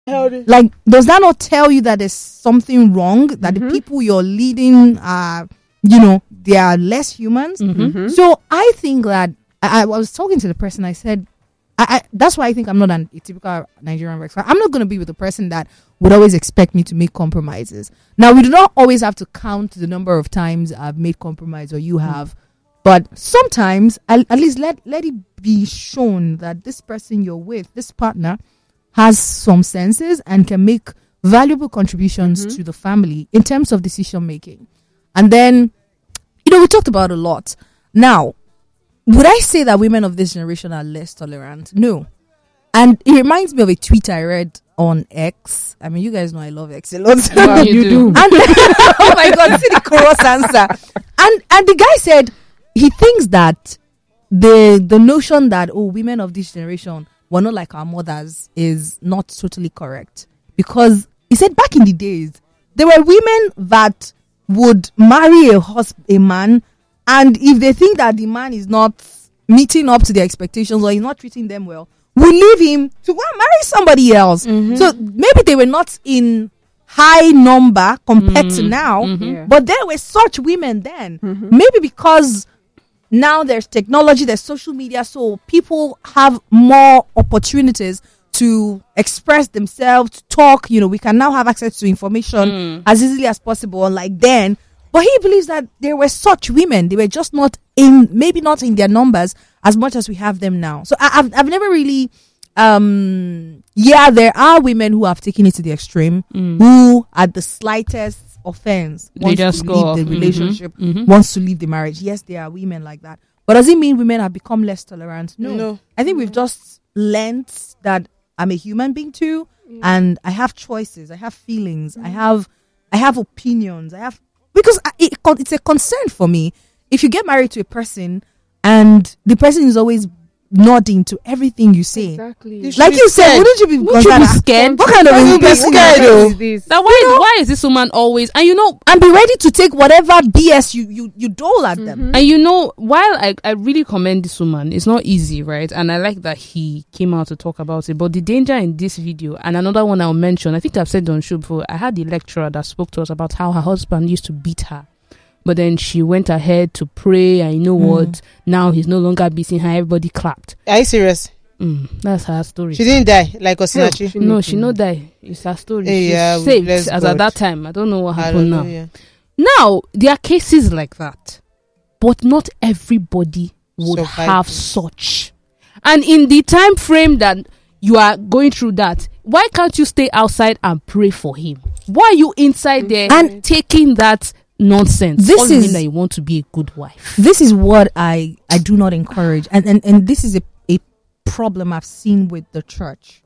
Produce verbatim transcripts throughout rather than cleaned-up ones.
Like, does that not tell you that there's something wrong? That mm-hmm. the people you're leading are, you know, they are less humans? Mm-hmm. So I think that I, I was talking to the person. I said, I, I that's why I think I'm not an, a typical Nigerian Rex. I'm not going to be with the person that would always expect me to make compromises. Now, we do not always have to count the number of times I've made compromise or you have, mm. but sometimes at, at least let let it be shown that this person you're with, this partner, has some senses and can make valuable contributions mm-hmm. to the family in terms of decision making. And then, you know, we talked about a lot. Now, would I say that women of this generation are less tolerant? No. And it reminds me of a tweet I read on X. I mean, you guys know I love X a lot. Well, you, you do. And oh my God, see the cross answer. And and the guy said he thinks that the the notion that, oh, women of this generation were not like our mothers is not totally correct. Because he said back in the days, there were women that would marry a hus- a man, and if they think that the man is not meeting up to their expectations or he's not treating them well, will leave him to go and marry somebody else. Mm-hmm. So maybe they were not in high number compared mm-hmm. to now, mm-hmm. yeah. but there were such women then. Mm-hmm. Maybe because now there's technology, there's social media, so people have more opportunities to express themselves, to talk. You know, we can now have access to information mm. as easily as possible, unlike then. But he believes that there were such women. They were just not in, maybe not in their numbers as much as we have them now. So I, I've I've never really, um, yeah, there are women who have taken it to the extreme, mm. who at the slightest offense they wants just to go leave off. the Mm-hmm. relationship, Mm-hmm. wants to leave the marriage. Yes, there are women like that. But does it mean women have become less tolerant? No. No. I think we've just learnt that I'm a human being too, yeah. and I have choices, I have feelings, mm-hmm. I have I have opinions, I have because I, it, it's a concern for me if you get married to a person and the person is always nodding to everything you say. Exactly. You like you said, wouldn't you be, Would you be scared? What kind of Why be scared though? That why, you know, why is this woman always, and you know, and be ready to take whatever B S you, you, you dole at mm-hmm. them. And you know, while I, I really commend this woman, it's not easy, right? And I like that he came out to talk about it. But the danger in this video, and another one I'll mention, I think I've said on show before, I had the lecturer that spoke to us about how her husband used to beat her. But then she went ahead to pray, and you know mm. what? Now he's no longer beating her. Everybody clapped. Are you serious? Mm, that's her story. She didn't die like Osinachi? No, no, she no die. It's her story. Hey, She's yeah, saved as God. at that time. I don't know what happened Hallelujah. now. Now, there are cases like that. But not everybody would Survive have it. such. And in the time frame that you are going through that, why can't you stay outside and pray for him? Why are you inside there and taking that nonsense? This All is mean that you want to be a good wife. This is what I, I do not encourage, and, and and this is a, a problem I've seen with the church.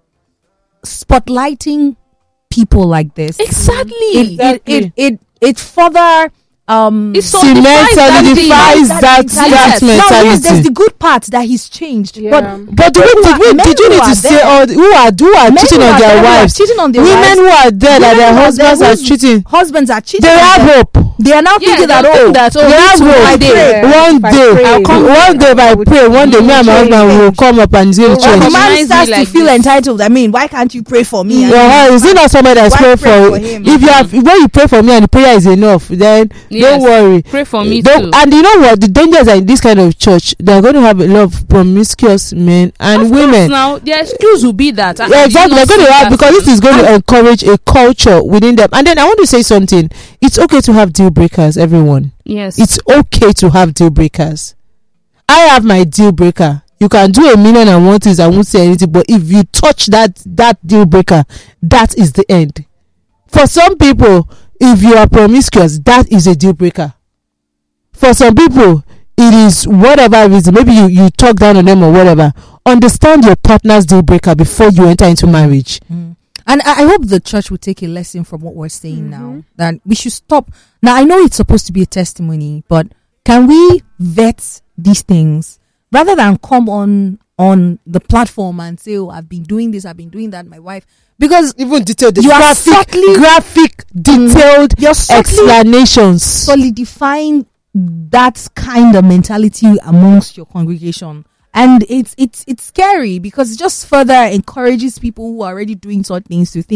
Spotlighting people like this, Exactly. It Exactly. it, it, it, it further um It Cement solidifies that, that, that now, mentality. yes, there's the good part that he's changed, Yeah. but But do we, did we, men did you who need are to say there- all the- who are who are men cheating who on are their there who are wives? cheating on their Women wives, who are there that women their who are there husbands are whose cheating. husbands are cheating. They on have them. hope. They are now Yeah, thinking they that think oh, that, oh, They me have too, hope. one day. One If I day, pray, I'll come one day if I pray, one day me and my change. husband will come up and say Or the change. Reminds man me starts like to feel this. entitled. I mean, why can't you pray for me? And Well, is it not somebody that's Why praying pray for for you? him? If you have, when you pray for me and the prayer is enough, then Yes. don't worry. Pray for me Don't- too. And you know what? The dangers are in this kind of church. They're going to have a lot of promiscuous men and Of course, women. now the excuse will be that. Yeah, exactly. They're going to have, because this is going to encourage a culture within them. And then I want to say something. It's okay to have deal breakers, everyone. Yes. It's okay to have deal breakers. I have my deal breaker. You can do a million and one things, I won't say anything, but if you touch that that deal breaker, that is the end. For some people, if you are promiscuous, that is a deal breaker. For some people, it is whatever reason. Maybe you, you talk down on them or whatever. Understand your partner's deal breaker before you enter into marriage. Mm. And I, I hope the church will take a lesson from what we're saying Mm-hmm. now. That we should stop. Now, I know it's supposed to be a testimony, but can we vet these things rather than come on on the platform and say, oh, I've been doing this, I've been doing that, my wife. Because Even detailed, you are graphic, subtly- graphic, detailed you're subtly explanations. solidifying that kind of mentality amongst your congregation. And it's it's it's scary because it just further encourages people who are already doing such things to think